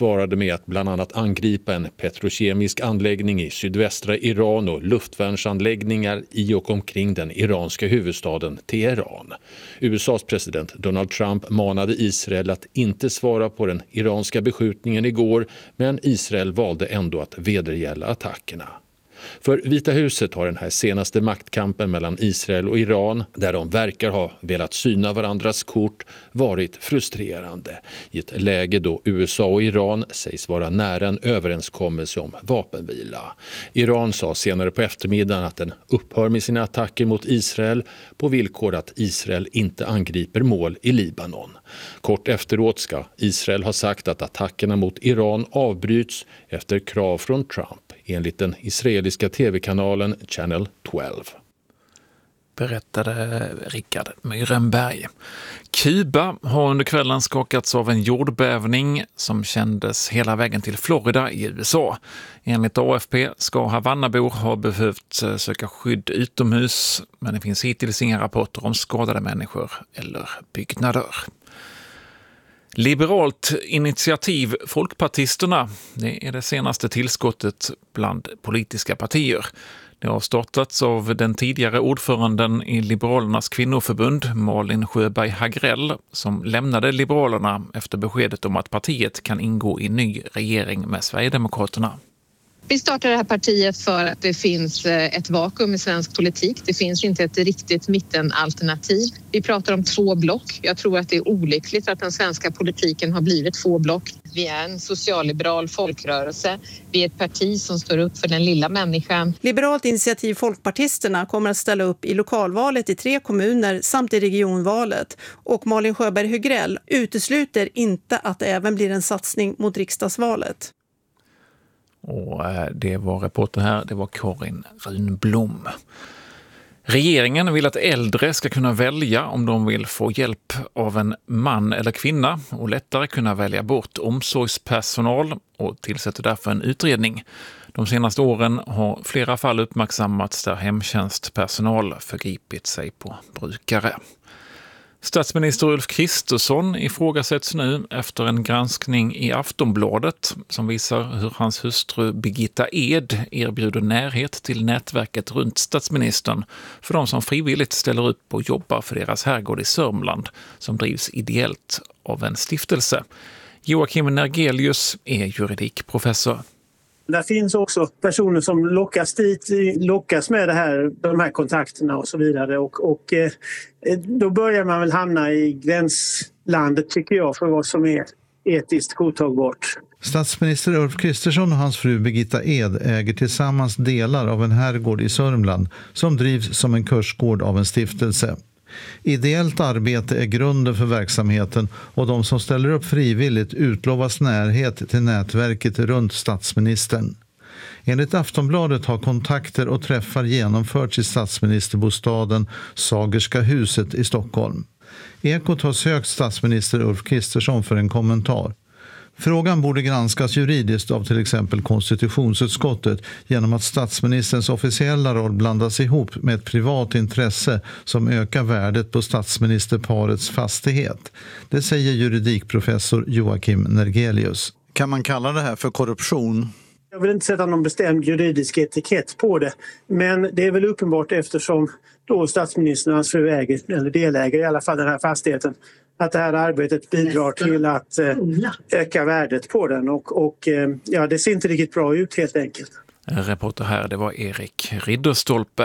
svarade med att bland annat angripa en petrokemisk anläggning i sydvästra Iran och luftvärnsanläggningar i och omkring den iranska huvudstaden Teheran. USAs president Donald Trump manade Israel att inte svara på den iranska beskjutningen igår, men Israel valde ändå att vedergälla attackerna. För Vita huset har den här senaste maktkampen mellan Israel och Iran, där de verkar ha velat syna varandras kort, varit frustrerande i ett läge då USA och Iran sägs vara nära en överenskommelse om vapenvila. Iran sa senare på eftermiddagen att den upphör med sina attacker mot Israel på villkor att Israel inte angriper mål i Libanon. Kort efteråt ska Israel ha sagt att attackerna mot Iran avbryts efter krav från Trump, enligt den israeliska tv-kanalen Channel 12. Berättade Rickard Myrenberg. Kuba har under kvällen skakats av en jordbävning som kändes hela vägen till Florida i USA. Enligt AFP ska Havannabor ha behövt söka skydd utomhus, men det finns hittills inga rapporter om skadade människor eller byggnader. Liberalt initiativ Folkpartisterna, det är det senaste tillskottet bland politiska partier. Det har startats av den tidigare ordföranden i Liberalernas kvinnoförbund, Malin Sjöberg Hagrell, som lämnade Liberalerna efter beskedet om att partiet kan ingå i ny regering med Sverigedemokraterna. Vi startade det här partiet för att det finns ett vakuum i svensk politik. Det finns inte ett riktigt mittenalternativ. Vi pratar om 2 block. Jag tror att det är olyckligt att den svenska politiken har blivit 2 block. Vi är en socialliberal folkrörelse. Vi är ett parti som står upp för den lilla människan. Liberalt initiativ Folkpartisterna kommer att ställa upp i lokalvalet i 3 kommuner samt i regionvalet. Och Malin Sjöberg Hagrell utesluter inte att det även blir en satsning mot riksdagsvalet. Och det var reporter här, det var Karin Runblom. Regeringen vill att äldre ska kunna välja om de vill få hjälp av en man eller kvinna och lättare kunna välja bort omsorgspersonal och tillsätter därför en utredning. De senaste åren har flera fall uppmärksammats där hemtjänstpersonal förgripit sig på brukare. Statsminister Ulf Kristersson ifrågasätts nu efter en granskning i Aftonbladet som visar hur hans hustru Birgitta Ed erbjuder närhet till nätverket runt statsministern för de som frivilligt ställer upp och jobbar för deras herrgård i Sörmland som drivs ideellt av en stiftelse. Joakim Nergelius är juridikprofessor. Där finns också personer som lockas med de här kontakterna och så vidare. Och då börjar man väl hamna i gränslandet, tycker jag, för vad som är etiskt godtagbart. Statsminister Ulf Kristersson och hans fru Birgitta Ed äger tillsammans delar av en herrgård i Sörmland som drivs som en kursgård av en stiftelse. Ideellt arbete är grunden för verksamheten och de som ställer upp frivilligt utlovas närhet till nätverket runt statsministern. Enligt Aftonbladet har kontakter och träffar genomförts i statsministerbostaden Sagerska huset i Stockholm. Ekot har sökt statsminister Ulf Kristersson för en kommentar. Frågan borde granskas juridiskt av till exempel konstitutionsutskottet genom att statsministerns officiella roll blandas ihop med ett privat intresse som ökar värdet på statsministerparets fastighet. Det säger juridikprofessor Joakim Nergelius. Kan man kalla det här för korruption? Jag vill inte sätta någon bestämd juridisk etikett på det, men det är väl uppenbart eftersom då statsministern och hans fru äger, eller delägare i alla fall den här fastigheten, att det här arbetet bidrar till att öka värdet på den och det ser inte riktigt bra ut helt enkelt. Reporter här, det var Erik Ridderstolpe.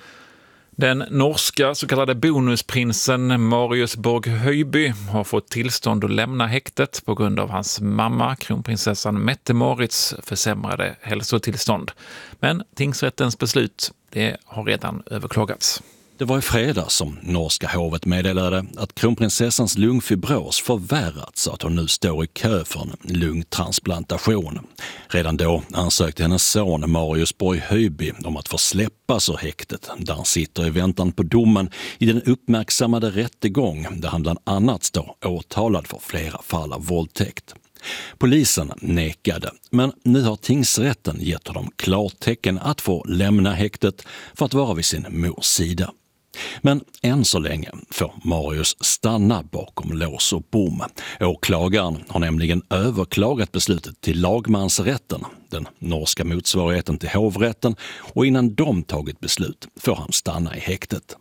Den norska så kallade bonusprinsen Marius Borg Høiby har fått tillstånd att lämna häktet på grund av hans mamma, kronprinsessan Mette-Marits försämrade hälsotillstånd. Men tingsrättens beslut, det har redan överklagats. Det var i fredags som norska hovet meddelade att kronprinsessans lungfibros förvärrats så att hon nu står i kö för en lungtransplantation. Redan då ansökte hennes son Marius Borg Høiby om att få släppas ur häktet där han sitter i väntan på domen i den uppmärksammade rättegång där han bland annat står åtalad för flera fall av våldtäkt. Polisen nekade, men nu har tingsrätten gett honom klartecken att få lämna häktet för att vara vid sin mors sida. Men än så länge får Marius stanna bakom lås och bom. Åklagaren har nämligen överklagat beslutet till lagmansrätten, den norska motsvarigheten till hovrätten, och innan de tagit beslut får han stanna i häktet.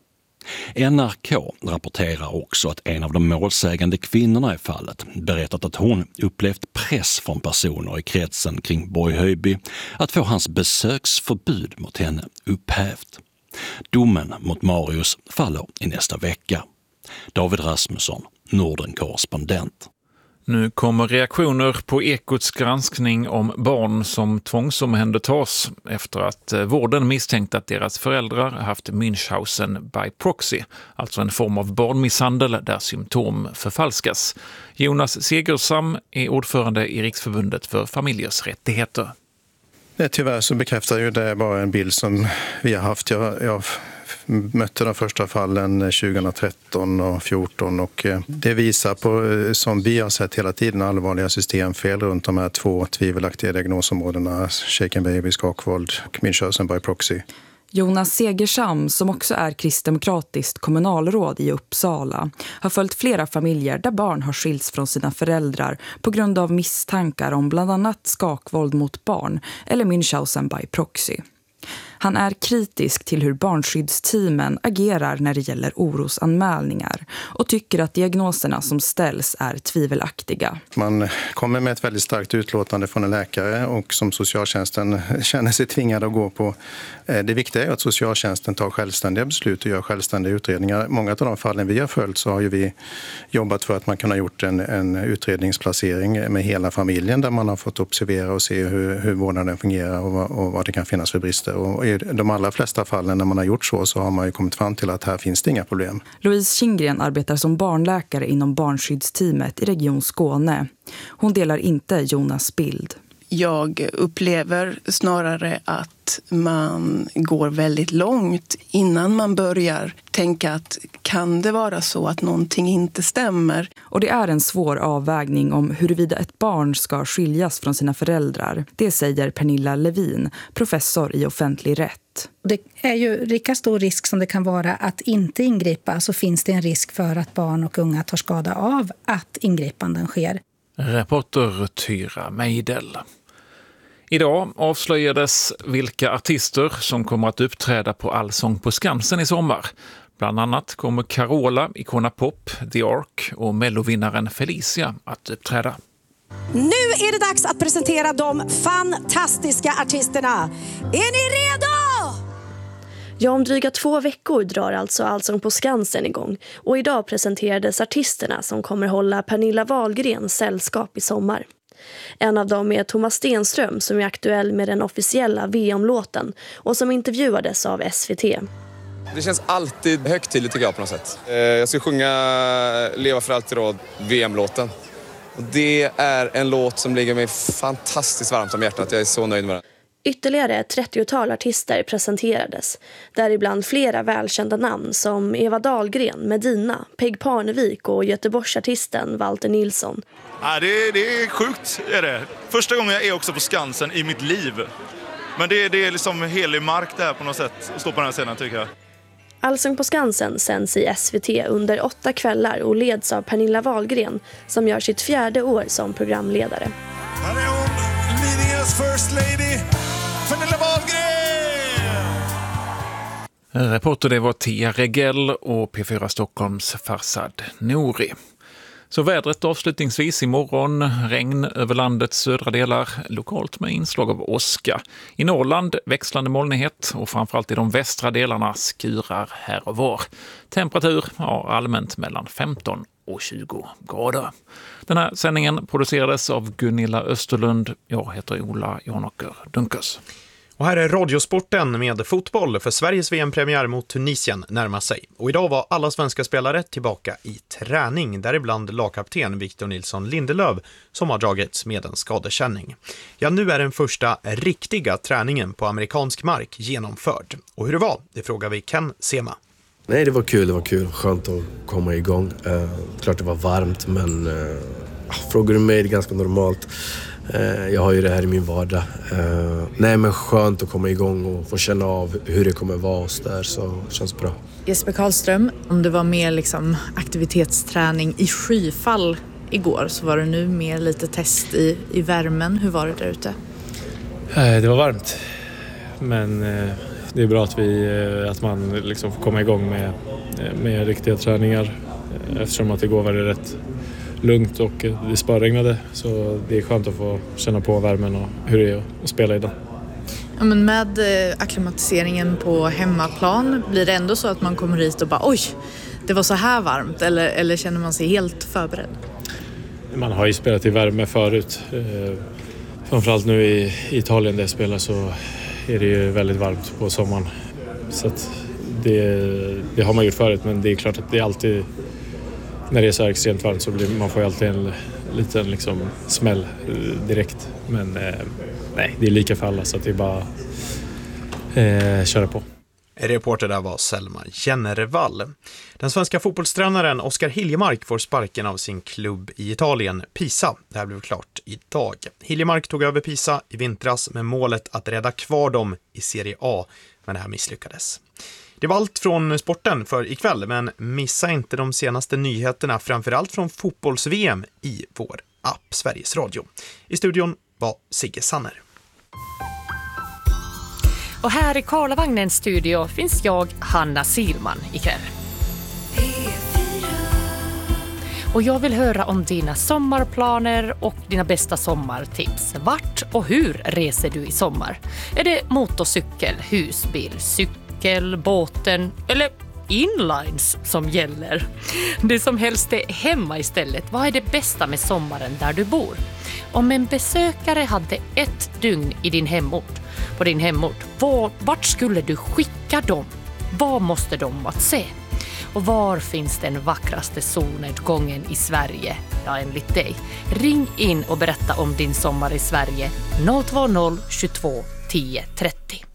NRK rapporterar också att en av de målsägande kvinnorna i fallet berättat att hon upplevt press från personer i kretsen kring Borg-Höjby att få hans besöksförbud mot henne upphävt. Domen mot Marius faller i nästa vecka. David Rasmusson, Norden-korrespondent. Nu kommer reaktioner på Ekots granskning om barn som tvångsomhändertas efter att vården misstänkt att deras föräldrar haft Münchhausen by proxy, alltså en form av barnmisshandel där symptom förfalskas. Jonas Segersam är ordförande i Riksförbundet för familjers rättigheter. Tyvärr så bekräftar ju det bara en bild som vi har haft. Jag mötte de första fallen 2013 och 2014 och det visar på, som vi har sett hela tiden, allvarliga systemfel runt de här 2 tvivelaktiga diagnosområdena, shaken baby, skakvåld och Münchhausen by proxy. Jonas Segersam, som också är kristdemokratiskt kommunalråd i Uppsala, har följt flera familjer där barn har skilts från sina föräldrar på grund av misstankar om bland annat skakvåld mot barn eller Münchhausen by proxy. Han är kritisk till hur barnskyddsteamen agerar när det gäller orosanmälningar och tycker att diagnoserna som ställs är tvivelaktiga. Man kommer med ett väldigt starkt utlåtande från en läkare och som socialtjänsten känner sig tvingad att gå på. Det viktiga är att socialtjänsten tar självständiga beslut och gör självständiga utredningar. Många av de fallen vi har följt så har ju vi jobbat för att man kan ha gjort en utredningsplacering med hela familjen där man har fått observera och se hur vården fungerar och vad det kan finnas för brister. Och i de allra flesta fallen när man har gjort så har man ju kommit fram till att här finns det inga problem. Louise Kindgren arbetar som barnläkare inom barnskyddsteamet i Region Skåne. Hon delar inte Jonas bild. Jag upplever snarare att man går väldigt långt innan man börjar tänka att kan det vara så att någonting inte stämmer. Och det är en svår avvägning om huruvida ett barn ska skiljas från sina föräldrar. Det säger Pernilla Levin, professor i offentlig rätt. Det är ju lika stor risk som det kan vara att inte ingripa, så finns det en risk för att barn och unga tar skada av att ingripanden sker. Reporter Tyra Meidel. Idag avslöjades vilka artister som kommer att uppträda på Allsång på Skansen i sommar. Bland annat kommer Carola, Icona Pop, The Ark och mellovinnaren Felicia att uppträda. Nu är det dags att presentera de fantastiska artisterna. Är ni redo? Ja, om dryga 2 veckor drar alltså Allsång på Skansen igång. Och idag presenterades artisterna som kommer hålla Pernilla Wahlgrens sällskap i sommar. En av dem är Thomas Stenström som är aktuell med den officiella VM-låten och som intervjuades av SVT. Det känns alltid högtidligt tycker jag på något sätt. Jag ska sjunga Leva för alltid råd, VM-låten. Och det är en låt som ligger mig fantastiskt varmt om hjärtat. Jag är så nöjd med den. Ytterligare ett 30-tal artister presenterades, däribland flera välkända namn som Eva Dahlgren, Medina, Peg Parnevik och Göteborgsartisten Walter Nilsson. Ja, det är sjukt, är det. Första gången jag är också på Skansen i mitt liv. Men det är liksom helig mark där på något sätt att stå på den här scenen tycker jag. Allsång på Skansen sänds i SVT under 8 kvällar och leds av Pernilla Wahlgren som gör sitt 4:e år som programledare. Här är hon, Lidingös First Lady, Pernilla Wahlgren! Reporter det var Tia Regell och P4 Stockholms Farsad Nouri. Så vädret avslutningsvis imorgon, regn över landets södra delar, lokalt med inslag av åska. I Norrland växlande molnighet och framförallt i de västra delarna skurar här och var. Temperatur allmänt mellan 15 och 20 grader. Den här sändningen producerades av Gunilla Österlund. Jag heter Ola Jonåker Dunkers. Och här är Radiosporten med fotboll för Sveriges VM-premiär mot Tunisien närmar sig. Och idag var alla svenska spelare tillbaka i träning, däribland lagkapten Victor Nilsson Lindelöf som har dragits med en skadekänning. Ja, nu är den första riktiga träningen på amerikansk mark genomförd. Och hur det var, det frågar vi Ken Sema. Nej, det var kul. Skönt att komma igång. Klart det var varmt, men frågar du mig, det är ganska normalt. Jag har ju det här i min vardag. Nej, men skönt att komma igång och få känna av hur det kommer vara oss där, så känns bra. Jesper Karlström, om det var mer liksom aktivitetsträning i skyfall igår, så var det nu mer lite test i värmen. Hur var det där ute? Det var varmt, men det är bra att man liksom får komma igång med riktiga träningar, eftersom att igår var det rätt lugnt och det spöregnade, så det är skönt att få känna på värmen och hur det är att spela idag. Ja, men med akklimatiseringen på hemmaplan, blir det ändå så att man kommer hit och bara oj, det var så här varmt, eller känner man sig helt förberedd? Man har ju spelat i värme förut. Framförallt nu i Italien där jag spelar så är det ju väldigt varmt på sommaren. Så att det har man gjort förut, men det är klart att det är alltid, när det är så här extremt varmt så man får ju alltid en liten liksom smäll direkt. Men nej, det är lika för alla, så att det är bara köra på. Reporter där var Selma Jennervall. Den svenska fotbollstränaren Oskar Hiljemark får sparken av sin klubb i Italien, Pisa. Det här blev klart idag. Hiljemark tog över Pisa i vintras med målet att rädda kvar dem i Serie A, men det här misslyckades. Det var allt från sporten för ikväll, men missa inte de senaste nyheterna, framförallt från fotbolls-VM i vår app Sveriges Radio. I studion var Sigge Sanner. Och här i Karlavagnens studio finns jag, Hanna Silman, ikväll. Och jag vill höra om dina sommarplaner och dina bästa sommartips. Vart och hur reser du i sommar? Är det motorcykel, husbil, cykel, båten eller inlines som gäller? Det som helst är hemma istället. Vad är det bästa med sommaren där du bor? Om en besökare hade ett dygn i din hemort, på din hemort, vart skulle du skicka dem? Vad måste de att se? Och var finns den vackraste solnedgången i Sverige? Ja, enligt dig. Ring in och berätta om din sommar i Sverige. 020 22 10 30.